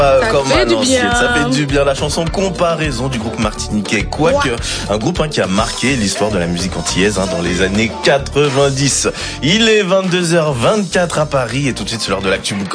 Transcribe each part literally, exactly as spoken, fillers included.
Euh, comme à l'ancienne, ça fait du bien. La chanson Comparaison du groupe martiniquais Quoique, ouais. Un groupe hein, qui a marqué l'histoire de la musique antillaise hein, dans les années quatre-vingt-dix. Il est vingt-deux heures vingt-quatre à Paris et tout de suite c'est l'heure de l'actu Boucan.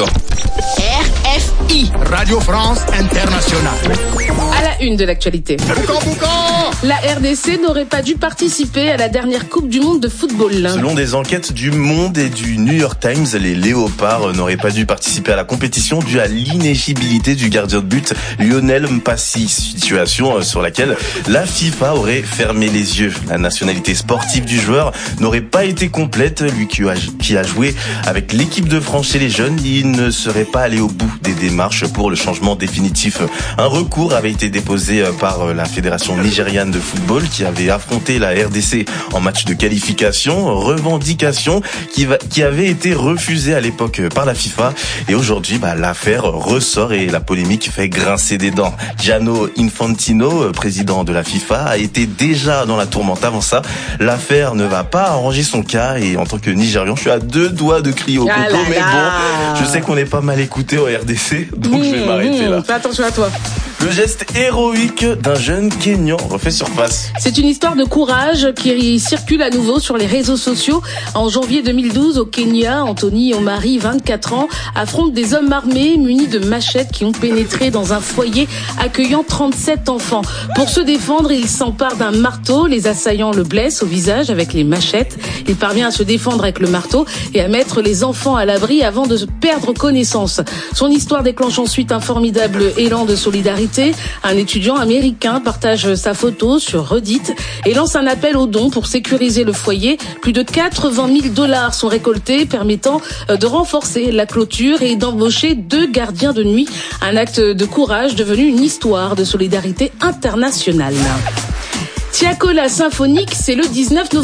R F I Radio France Internationale. À la une de l'actualité. Boucan, Boucan. La R D C n'aurait pas dû participer à la dernière Coupe du Monde de football. Selon des enquêtes du Monde et du New York Times, les Léopards n'auraient pas dû participer à la compétition due à l'inéligibilité du gardien de but Lionel Mpassi, situation sur laquelle la FIFA aurait fermé les yeux. La nationalité sportive du joueur n'aurait pas été complète, lui qui a, qui a joué avec l'équipe de France chez les jeunes, il ne serait pas allé au bout des démarches pour le changement définitif. Un recours avait été déposé par la Fédération nigériane de football qui avait affronté la R D C en match de qualification, revendication qui, va, qui avait été refusée à l'époque par la FIFA et aujourd'hui bah, l'affaire ressort et la polémique fait grincer des dents. Gianni Infantino, président de la FIFA, a été déjà dans la tourmente avant ça. L'affaire ne va pas arranger son cas et en tant que Nigérian, je suis à deux doigts de crier au ah coco, mais là. bon, je sais qu'on n'est pas mal écouté au R D C, donc mmh, je vais m'arrêter là. Fais attention à toi. Le geste héroïque d'un jeune Kényan refait surface. C'est une histoire de courage qui circule à nouveau sur les réseaux sociaux. En janvier deux mille douze, au Kenya, Anthony Omari, vingt-quatre ans, affronte des hommes armés munis de machettes qui ont pénétré dans un foyer accueillant trente-sept enfants. Pour se défendre, il s'empare d'un marteau. Les assaillants le blessent au visage avec les machettes. Il parvient à se défendre avec le marteau et à mettre les enfants à l'abri avant de perdre connaissance. Son histoire déclenche ensuite un formidable élan de solidarité. Un étudiant américain partage sa photo sur Reddit et lance un appel aux dons pour sécuriser le foyer. Plus de quatre-vingt mille dollars sont récoltés, permettant de renforcer la clôture et d'embaucher deux gardiens de nuit. Un acte de courage devenu une histoire de solidarité internationale. Tiakola symphonique, c'est le dix-neuf novembre.